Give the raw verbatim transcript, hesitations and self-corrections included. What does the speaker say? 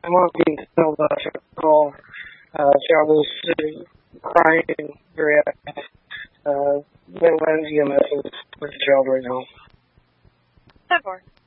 I'm not being told about your call. Uh, Charles is crying very happy. Uh, when when E M S is with the child right now. ten four.